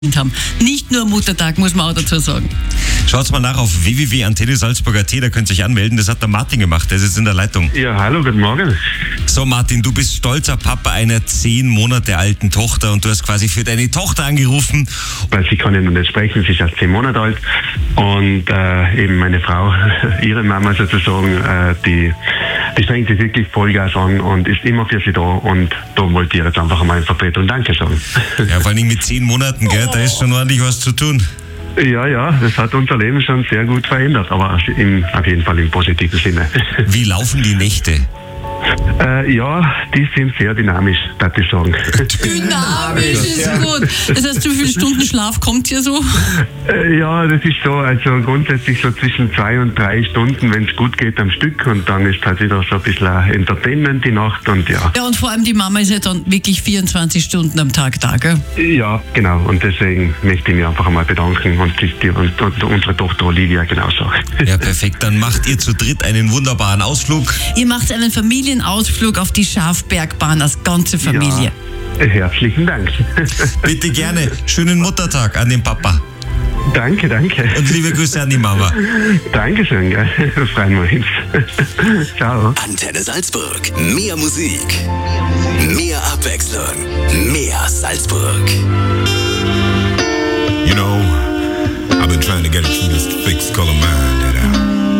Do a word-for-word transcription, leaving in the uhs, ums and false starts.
haben. Nicht nur Muttertag, muss man auch dazu sagen. Schaut mal nach auf w w w punkt antenne salzburg punkt a t, da könnt ihr euch anmelden. Das hat der Martin gemacht, der ist jetzt in der Leitung. Ja, hallo, guten Morgen. So Martin, du bist stolzer Papa einer zehn Monate alten Tochter und du hast quasi für deine Tochter angerufen. Weil sie kann ja noch nicht sprechen, sie ist erst zehn Monate alt und äh, eben meine Frau, ihre Mama sozusagen, äh, die, die strengt sich wirklich Vollgas an und ist immer für sie da und da wollte ich jetzt einfach einmal in Vertretung Danke sagen. Ja, vor allem mit zehn Monaten, gell, da ist schon ordentlich was zu tun. Ja, ja, das hat unser Leben schon sehr gut verändert, aber im, auf jeden Fall im positiven Sinne. Wie laufen die Nächte? Äh, ja, die sind sehr dynamisch, darf ich sagen. Dynamisch ist gut. Das heißt, wie viele Stunden Schlaf kommt hier so? Äh, ja, das ist so, also grundsätzlich so zwischen zwei und drei Stunden, wenn es gut geht, am Stück und dann ist halt wieder so ein bisschen Entertainment die Nacht und ja. Ja, und vor allem die Mama ist ja dann wirklich vierundzwanzig Stunden am Tag da, gell? Ja, genau, und deswegen möchte ich mich einfach einmal bedanken und, die, und, und unsere Tochter Olivia genauso. Ja, perfekt, dann macht ihr zu dritt einen wunderbaren Ausflug. Ihr macht einen Familienausflug auf die Schafbergbahn als ganze Familie. Ja, herzlichen Dank. Bitte gerne. Schönen Muttertag an den Papa. Danke, danke. Und liebe Grüße an die Mama. Dankeschön, gell. Freuen wir uns. Ciao. Antenne Salzburg. Mehr Musik. Mehr Abwechslung. Mehr Salzburg. You know, I've been trying to get a true this fixed color mind that I